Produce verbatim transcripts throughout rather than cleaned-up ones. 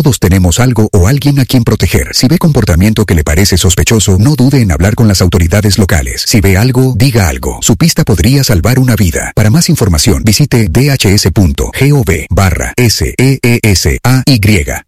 Todos tenemos algo o alguien a quien proteger. Si ve comportamiento que le parece sospechoso, no dude en hablar con las autoridades locales. Si ve algo, diga algo. Su pista podría salvar una vida. Para más información, visite dhs.gov barra S E E S A Y.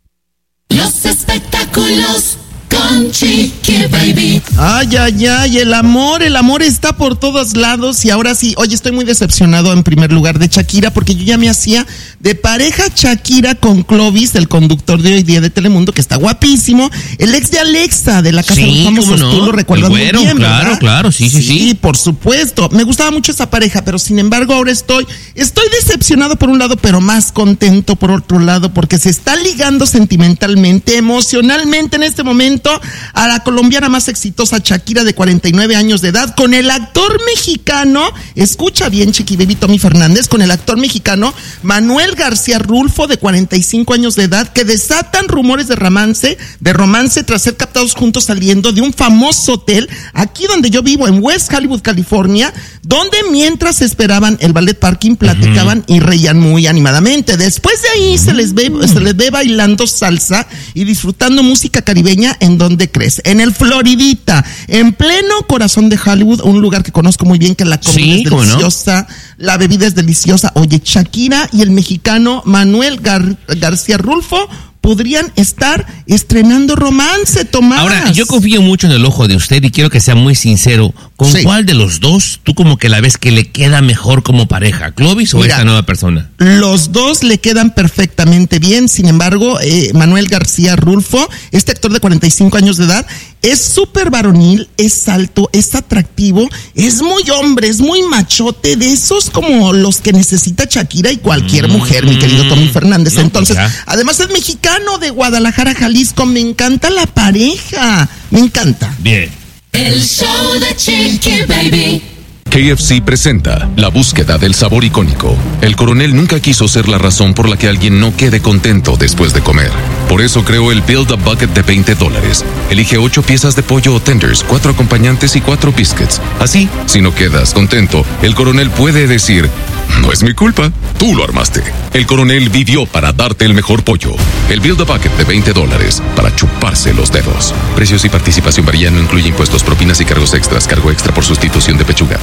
Los espectáculos con Chiqui Baby. Ay, ay, ay, el amor, el amor está por todos lados. Y ahora sí, oye, estoy muy decepcionado en primer lugar de Shakira, porque yo ya me hacía de pareja Shakira con Clovis, el conductor de Hoy Día de Telemundo, que está guapísimo, el ex de Alexa, de la Casa sí, de los Famosos, no? tú lo recuerdas muy bueno, bien, claro, ¿verdad? claro, sí, sí, sí. Sí, por supuesto, me gustaba mucho esa pareja, pero sin embargo ahora estoy, estoy decepcionado por un lado, pero más contento por otro lado, porque se está ligando sentimentalmente, emocionalmente en este momento a la colombiana más exitosa Shakira, de cuarenta y nueve años de edad, con el actor mexicano, escucha bien, Chiqui Baby, Tommy Fernández, con el actor mexicano Manuel García Rulfo, de cuarenta y cinco años de edad, que desatan rumores de romance, de romance tras ser captados juntos saliendo de un famoso hotel, aquí donde yo vivo, en West Hollywood, California, donde mientras esperaban el ballet parking, platicaban uh-huh. y reían muy animadamente. Después de ahí se les ve, se les ve bailando salsa y disfrutando música caribeña. ¿En donde crees? En el Floridita, en pleno corazón de Hollywood, un lugar que conozco muy bien, que la comida sí, es deliciosa, no? La bebida es deliciosa. Oye, Shakira y el mexicano Manuel Gar- García Rulfo podrían estar estrenando romance, Tomás. Ahora, yo confío mucho en el ojo de usted y quiero que sea muy sincero. ¿Con sí. cuál de los dos tú como que la ves que le queda mejor como pareja? ¿Clovis o Mira, esta nueva persona? Los dos le quedan perfectamente bien. Sin embargo, eh, Manuel García Rulfo, este actor de cuarenta y cinco años de edad, es súper varonil, es alto, es atractivo, es muy hombre, es muy machote, de esos como los que necesita Shakira y cualquier mm, mujer, mi querido Tommy Fernández. No, Entonces, pues además es mexicano, de Guadalajara, Jalisco. Me encanta la pareja, me encanta. Bien. El show de Chiqui Baby. K F C presenta la búsqueda del sabor icónico. El coronel nunca quiso ser la razón por la que alguien no quede contento después de comer. Por eso creó el Build a Bucket de veinte dólares. Elige ocho piezas de pollo o tenders, cuatro acompañantes y cuatro biscuits. Así, si no quedas contento, el coronel puede decir: no es mi culpa, tú lo armaste. El coronel vivió para darte el mejor pollo. El Build a Bucket de veinte dólares para chuparse los dedos. Precios y participación varían, no incluye impuestos, propinas y cargos extras. Cargo extra por sustitución de pechuga.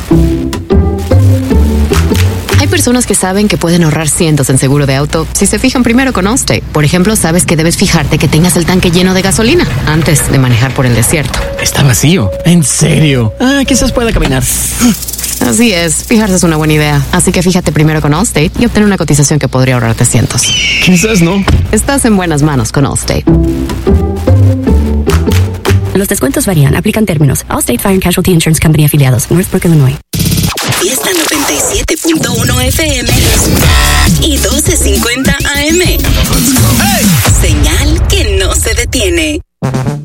Hay personas que saben que pueden ahorrar cientos en seguro de auto si se fijan primero con Allstate. Por ejemplo, sabes que debes fijarte que tengas el tanque lleno de gasolina antes de manejar por el desierto. Está vacío. ¿En serio? Ah, quizás pueda caminar. Así es, fijarse es una buena idea. Así que fíjate primero con Allstate y obtén una cotización que podría ahorrarte cientos. Quizás no. Estás en buenas manos con Allstate. Los descuentos varían, aplican términos. Allstate Fire and Casualty Insurance Company afiliados, Northbrook, Illinois. Fiesta noventa y siete punto uno F M y doce cincuenta A M. Hey. Señal que no se detiene.